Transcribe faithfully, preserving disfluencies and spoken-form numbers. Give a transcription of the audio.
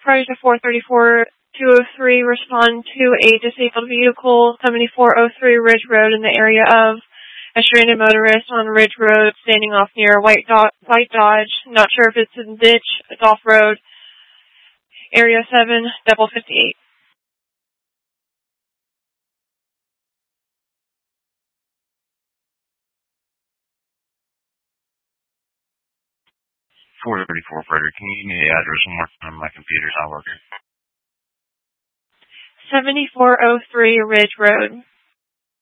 Prior to four thirty-four two oh three, respond to a disabled vehicle, seventy-four oh three Ridge Road in the area of a stranded motorist on Ridge Road standing off near White, Do- White Dodge. Not sure if it's a ditch, it's off road. Area seven, double fifty-eight. four thirty-four Frederick, can you give me the address one more time? My computer's not working. seventy-four oh three Ridge Road.